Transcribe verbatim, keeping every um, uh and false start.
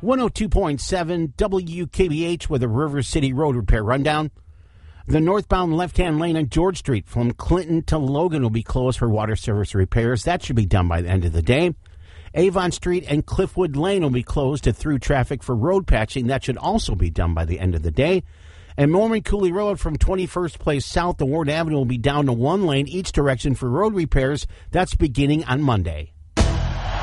one oh two point seven W K B H with a River City Road repair rundown. The northbound left-hand lane on George Street from Clinton to Logan will be closed for water service repairs. That should be done by the end of the day. Avon Street and Cliffwood Lane will be closed to through traffic for road patching. That should also be done by the end of the day. And Norman Cooley Road from twenty-first Place South to Ward Avenue will be down to one lane each direction for road repairs. That's beginning on Monday.